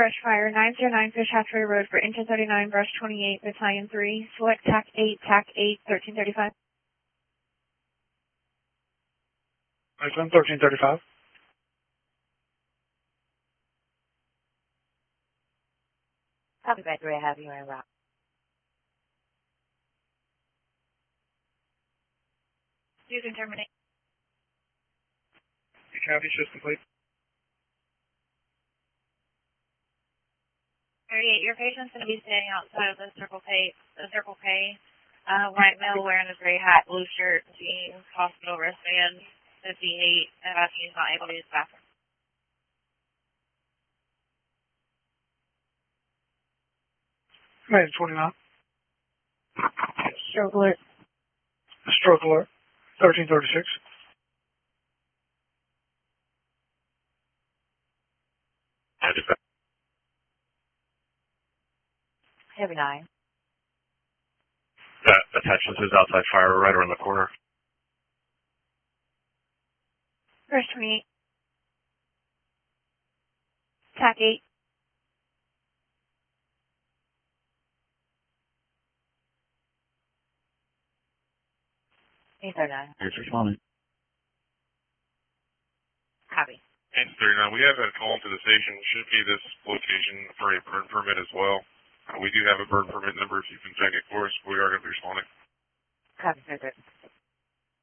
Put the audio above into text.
Brush Fire, 909 Fish Hatchery Road for Engine 39, Brush 28, Battalion 3. Select TAC 8, TAC 8, 1335. Iceland 1335. Copy, Victory. I have you en route. You can terminate. The county system, please. 38, your patient's going to be standing outside of the Circle K, white male wearing a gray hat, blue shirt, jeans, hospital wristband, 58, and asking he's not able to use the bathroom. May 29. Stroke alert. Stroke alert. 1336. Heavy 9. That attachment is outside fire right around the corner. Brush 28. TAC 8. Ace 09. Here's responding. Copy. Ace 39, we have a call to the station. Should be this location for a burn permit as well. We do have a burn permit number if you can check it for us. We are going to be responding. Copy, sir.